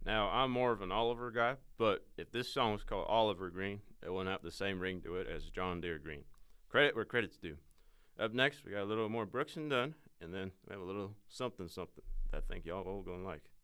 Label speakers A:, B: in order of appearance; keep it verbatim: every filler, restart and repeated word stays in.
A: Now, I'm more of an Oliver guy, but if this song was called Oliver Green, it wouldn't have the same ring to it as John Deere Green. Credit where credit's due. Up next, we got a little more Brooks and Dunn, and then we have a little something something that I think y'all all gonna like.